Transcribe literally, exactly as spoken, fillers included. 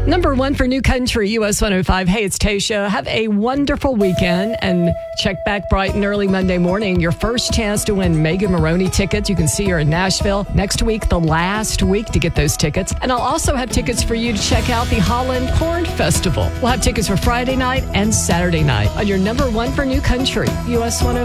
Number one for New Country, U S one oh five. Hey, it's Tasha. Have a wonderful weekend and check back bright and early Monday morning. Your first chance to win Megan Maroney tickets. You can see her in Nashville next week, the last week to get those tickets. And I'll also have tickets for you to check out the Holland Corn Festival. We'll have tickets for Friday night and Saturday night on your number one for New Country, U S one oh five.